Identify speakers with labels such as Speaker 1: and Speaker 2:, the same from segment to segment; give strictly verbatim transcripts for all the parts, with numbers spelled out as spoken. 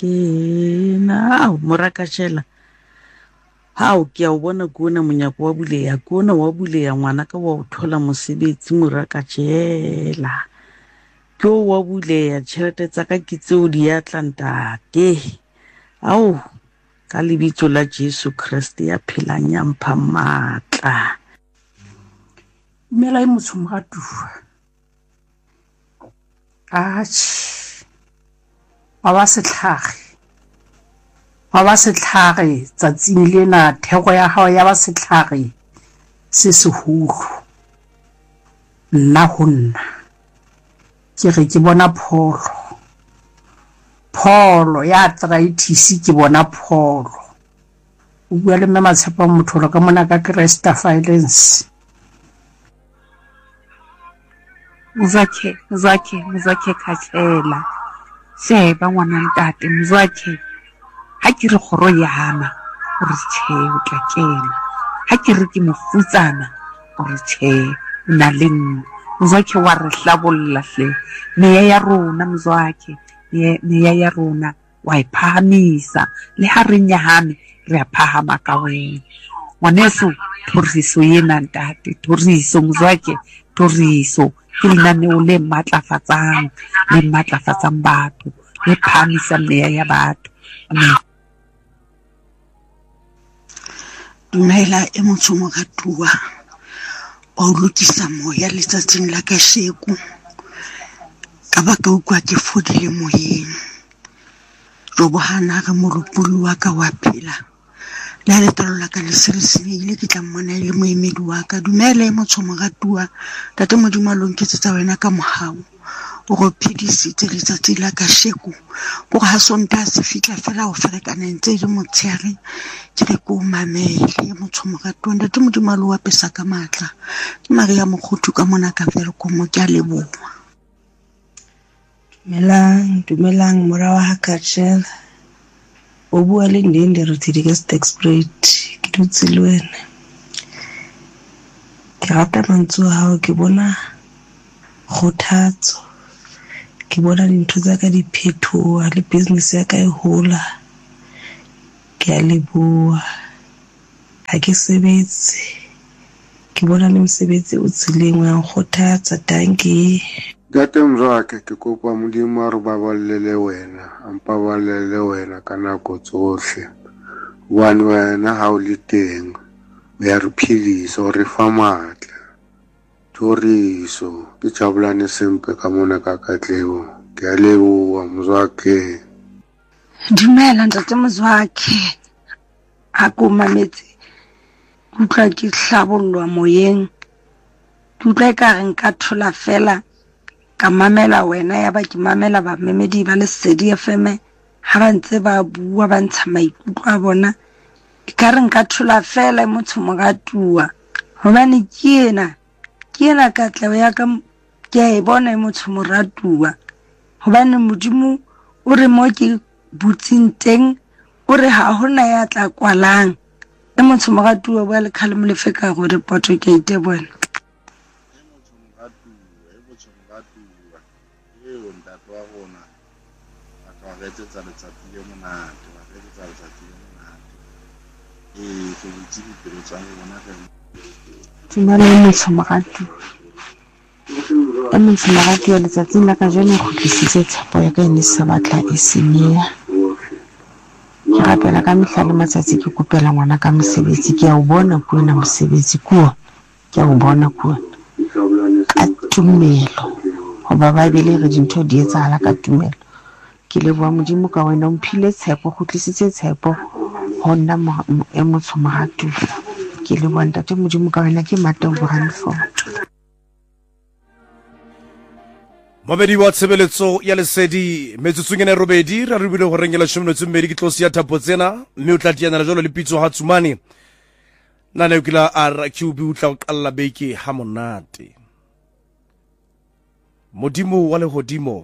Speaker 1: ke na au morakashela hao ke a o bona ke ona monyako wa buleya ke ona wa buleya ngwana ka wa o thola mosebetsi morakashela ke o wa buleya tšhelete tsa ka ke tseo di ya tlantate au ka lebitso la Jesu Kriste ya phelang ya mpha matla
Speaker 2: mela e motho mogatu ach wa ba setlhage wa ba setlhage tsatsing lena thego ya hao ya ba setlhage se seholo nna ho nna ke re ke bona pholo pholo ya arthritis ke bona pholo o bua le mme Matshepa Motholo ka mona ka Kresta Finance
Speaker 3: Mzwakhe mzwakhe mzwakhe Khatlela sheba ngwana ntate mzwakhe ha ke re khoro yana o re tshe o tla kena ha ke re ke mofutsana o re tshe na leng mzwakhe wa re hlabolla hle meya ya rona mzwakhe meya ya rona wa iphahamisa le ha re nyahame re a phahama ka wena ngwaneso thoriso yena ntate thoriso mzwakhe thoriso ke lenaneo le matlafatsang le matlafatsang batho le phamisa meya ya batho amen.
Speaker 4: Dumela e motho mogatuwa o lokisa moya letsatsing la kasheko ka baka ukwa ke fodile moyeng jo bohana ga molopolo wa ka wa phela la letolo la ka le serisine ile ke tla mmona ile moemedi wa ka dumela e motho mogatuwa tate modimo lo nketsetsa wena ka mohau o go phedisitse letsatsi la kasheko go ga sonta se fitla fela o ferekana ntse di motshare ke re ko mamele e motho mogatuwa tate modimo lo wa pesa ka matla ke Maria Mokgothu ka mona ka fere ko mo ke a leboa.
Speaker 5: Dumelang, dumelang mora wa Khatlela. O bua le Ndende re tsedi ka Stakespruit ke dutse le wena. Ke rata mantswe a hao ke bona kgothatso. Ke bona dintho tsa ka di phethoha le business ya ka e hola. Ke a leboha. Ha ke sebetse. Ke bona le mosebetsi o tsileng wa nkgothatsa tanki.
Speaker 6: Tate Mzwakhe ke kopa Modimo a re babalele wena ampa babalele wena ka nako tsohle hobane wena ha o le teng o ya re phedisa o re fa matla thoriso ke Jabulane Sempe ka mona ka Katlego ke a leboha Mzwakhe.
Speaker 2: Dumela ntate Mzwakhe ha ko mametse utlwa ke hlabollwa moyeng utlwa ka re nka thola fela ka mamela wena ya ba ke mamela ba memedi ba le Sedi F M ha ba ntse ba bua ba ntsha maikutlo a bona ka re nka thola fela motho mogatuwa hobane ke ena ke ena Katleho ya ka ke a bona motho moratuwa hobane Modimo o re mo ke butsing teng o re ha hona ya tla kwalang e motho mogatuwa bua le khalemo le feka go report ke ite bona
Speaker 7: etsetsa letsatsi le monate ba etsetsa letsatsi le monate eh go butsi dipelo tsa bona ga
Speaker 3: Tumela e motho mogatu e motho mogatu ya letsatsi la ka jone go tlisitse tshepo ya ka ene se batla e senyeya ke rapela ka mehla le matsatsi ke kopela ngwana ka mosebetsi ke a o bona ko ena mosebetsi ko ke a o bona ko ka tumelo go ba ba bile re dintho di etsahala ka tumelo ke leboa Modimo ka wena o mphile tshepo go tlisitse tshepo ho nna e motho mogatu ke leboa ntate Modimo ka wena ke Mateo Brandford.
Speaker 8: Mabedi wa tshebeletso ya Lesedi metsotsong ene robedi ra rubile go rengela tshomelo tsemmedi ke tlosi ya thapo tsena mme o tla tiana la jolo le pitso ha tsumane nana o kila R Q B o tla o qalla beke ha monate Modimo wa le hodimo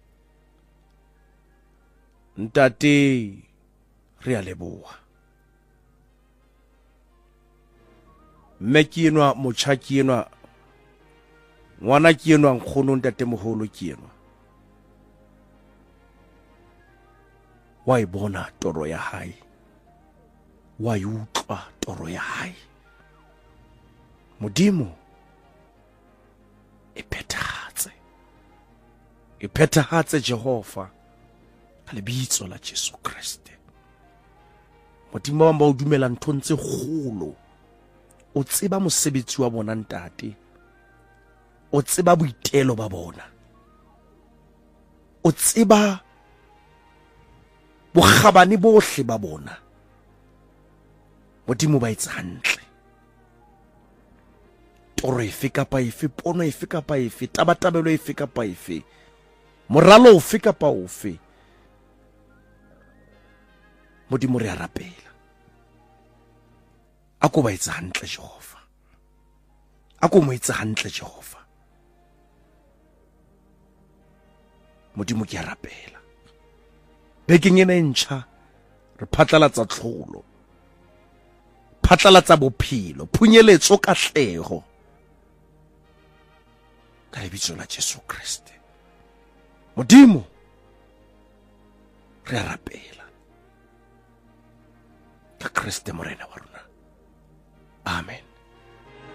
Speaker 8: ntate re a leboha mme ke enwa motjha ke enwa ngwana ke enwa nkgono ntate moholo ke enwa wa e bona toro ya hae, wa e utlwa toro ya hae. Modimo e phethahatse, e phethahatse Jehova ka lebitso la Jesu Kriste. Modimo wa ba o dumela ntho tse kgolo, o tseba mosebetsi wa bona ntate, o tseba boitelo ba bona, o tseba bokgabane bohle ba bona. Modimo ba etsa hantle. Toro efe kapa efe, pono efe kapa efe, tabatabelo efe kapa efe, moralo ofe kapa ofe, Modimo re a rapela. Ako ba etsa hantle Jehova, ako mo etsa hantle Jehova. Modimo ke a rapela. Bekeng ena e ntjha re phatlalatsa tlholo, phatlalatsa bophelo, phunyeletso, katlego ka lebitso la Jesu Kriste. Modimo re a rapela ka Kriste morena wa rona.